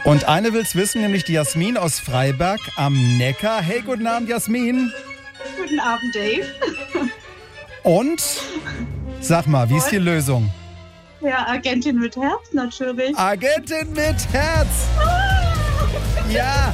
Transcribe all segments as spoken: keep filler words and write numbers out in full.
Und eine will's wissen, nämlich die Jasmin aus Freiberg am Neckar. Hey, guten Abend, Jasmin. Guten Abend, Dave. Und, sag mal, wie ist die Lösung? Ja, Agentin mit Herz, natürlich. Agentin mit Herz! Ja!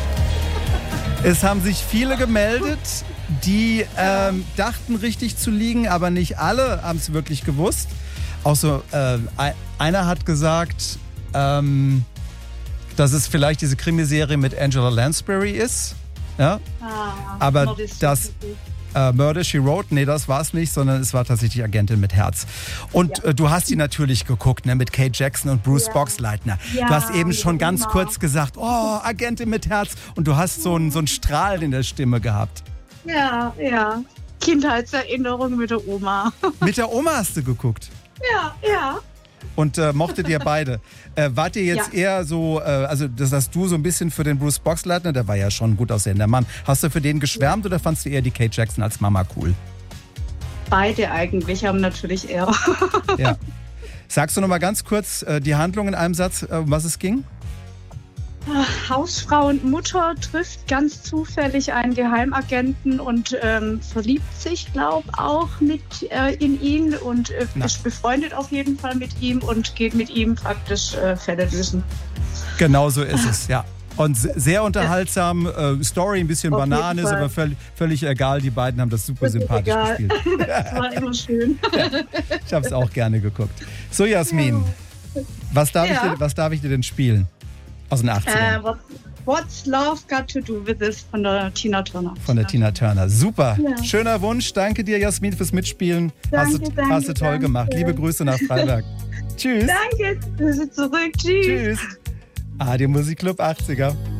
Es haben sich viele gemeldet, die ähm, dachten, richtig zu liegen, aber nicht alle haben es wirklich gewusst. Auch so, äh, einer hat gesagt, ähm, dass es vielleicht diese Krimiserie mit Angela Lansbury ist. Ja? Ah, aber das äh, Murder, She Wrote, nee, das war es nicht, sondern es war tatsächlich Agentin mit Herz. Und ja. äh, du hast die natürlich geguckt, ne, mit Kate Jackson und Bruce ja. Boxleitner. Ja, du hast eben schon ganz genau. kurz gesagt, oh, Agentin mit Herz. Und du hast so einen so einen Strahl in der Stimme gehabt. Ja, ja. Kindheitserinnerung mit der Oma. Mit der Oma hast du geguckt? Ja, ja. Und äh, mochtet ihr beide. Äh, wart ihr jetzt ja. eher so, äh, also das hast du so ein bisschen für den Bruce Boxleitner, der war ja schon ein gut aussehender Mann. Hast du für den geschwärmt ja. oder fandst du eher die Kate Jackson als Mama cool? Beide eigentlich, haben natürlich eher. Ja. Sagst du noch mal ganz kurz äh, die Handlung in einem Satz, äh, um was es ging? Hausfrau und Mutter trifft ganz zufällig einen Geheimagenten und ähm, verliebt sich, glaube ich, auch mit äh, in ihn und äh, ist befreundet auf jeden Fall mit ihm und geht mit ihm praktisch äh, Fälle lösen. Genau so ist es, ja. Und sehr unterhaltsam, äh, Story ein bisschen Banane, ist aber völlig, völlig egal. Die beiden haben das super das sympathisch egal. gespielt. Das war immer schön. Ja, ich habe es auch gerne geguckt. So, Jasmin, ja. was, darf ja. ich dir, was darf ich dir denn spielen? Aus den achtzigern. Uh, what, what's Love Got to Do with This von der Tina Turner. Von der Tina Turner. Super. Ja. Schöner Wunsch. Danke dir, Jasmin, fürs Mitspielen. Danke, hast du, danke, hast du toll danke. gemacht. Liebe Grüße nach Freiberg. Tschüss. Danke. Wir sind zurück. Tschüss. Tschüss. Ah, der Musikclub achtziger.